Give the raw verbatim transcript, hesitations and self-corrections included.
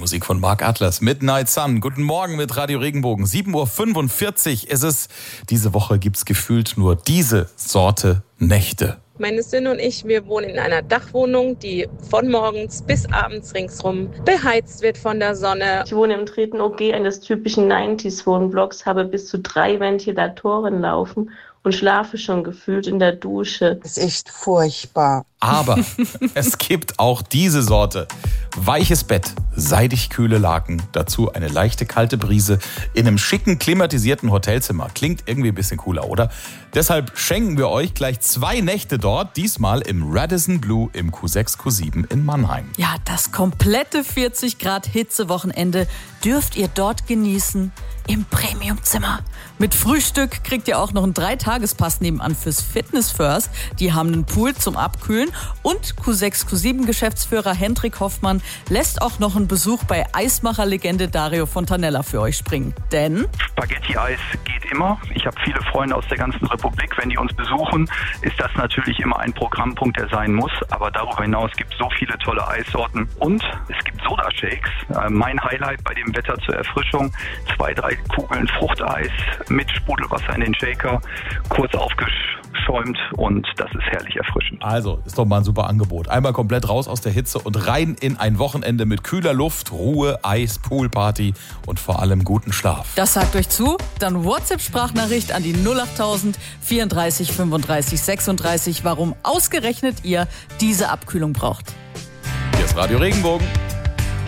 Musik von Mark Atlas, Midnight Sun. Guten Morgen mit Radio Regenbogen. sieben Uhr fünfundvierzig ist es. Diese Woche gibt's gefühlt nur diese Sorte Nächte. Meine Söhne und ich, wir wohnen in einer Dachwohnung, die von morgens bis abends ringsrum beheizt wird von der Sonne. Ich wohne im dritten O G eines typischen neunziger-Wohnblocks, habe bis zu drei Ventilatoren laufen und schlafe schon gefühlt in der Dusche. Das ist echt furchtbar. Aber es gibt auch diese Sorte. Weiches Bett, seidig kühle Laken, dazu eine leichte kalte Brise in einem schicken klimatisierten Hotelzimmer. Klingt irgendwie ein bisschen cooler, oder? Deshalb schenken wir euch gleich zwei Nächte dort, diesmal im Radisson Blu im Q sechs Q sieben in Mannheim. Ja, das komplette vierzig Grad Hitzewochenende dürft ihr dort genießen im Premiumzimmer. Mit Frühstück kriegt ihr auch noch einen Dreitagespass nebenan fürs Fitness First. Die haben einen Pool zum Abkühlen und Q sechs Q sieben Geschäftsführer Hendrik Hoffmann lässt auch noch einen Besuch bei Eismacher-Legende Dario Fontanella für euch springen. Denn Spaghetti-Eis geht immer. Ich habe viele Freunde aus der ganzen Republik. Wenn die uns besuchen, ist das natürlich immer ein Programmpunkt, der sein muss. Aber darüber hinaus gibt es so viele tolle Eissorten. Und es gibt Soda-Shakes. Äh, mein Highlight bei dem Wetter zur Erfrischung. Zwei, drei Kugeln Fruchteis mit Sprudelwasser in den Shaker. Kurz aufgeschäumt und das ist herrlich erfrischend. Also, ist doch mal ein super Angebot. Einmal komplett raus aus der Hitze und rein in ein Wochenende mit kühler Luft, Ruhe, Eis, Poolparty und vor allem guten Schlaf. das sagt euch zu, dann WhatsApp-Sprachnachricht an die null achttausend vierunddreißig fünfunddreißig sechsunddreißig, warum ausgerechnet ihr diese Abkühlung braucht. Hier ist Radio Regenbogen.